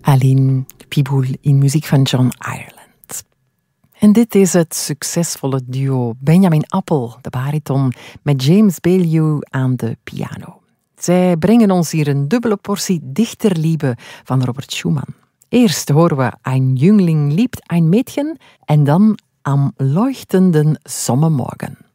Aline Piboul in muziek van John Ireland. En dit is het succesvolle duo Benjamin Appel, de bariton, met James Baillieu aan de piano. Zij brengen ons hier een dubbele portie Dichterliebe van Robert Schumann. Eerst horen we Ein Jüngling liebt ein Mädchen en dan Am leuchtenden Sommermorgen.